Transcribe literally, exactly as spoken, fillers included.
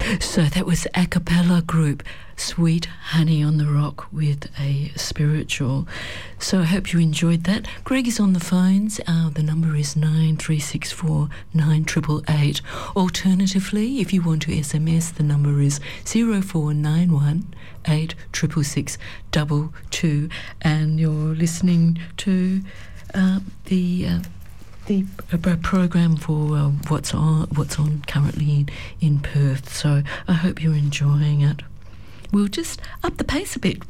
So that was a cappella group, Sweet Honey on the Rock, with a spiritual. So I hope you enjoyed that. Greg is on the phones. Uh, the number is nine three six four nine eight eight eight. Alternatively, if you want to S M S, the number is zero four nine one eight six six six two two. And you're listening to uh, the... Uh, the a program for uh, what's on what's on currently in, in Perth. So I hope you're enjoying it. We'll just up the pace a bit